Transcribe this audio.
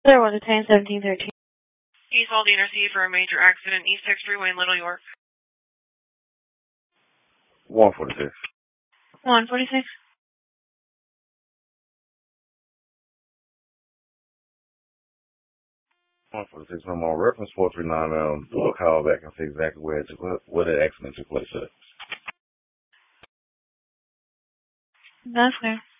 There was a 10-17-13. He's called the intercede for a major accident, East Tex Freeway in Little York. 146. 146. 146. I'm on reference 439. Do a call back and see exactly where that accident took place at. That's clear.